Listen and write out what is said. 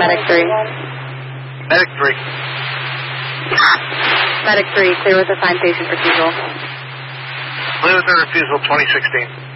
Medic 3. Medic 3. Medic 3, clear with assigned patient refusal. Clear with the refusal 2016.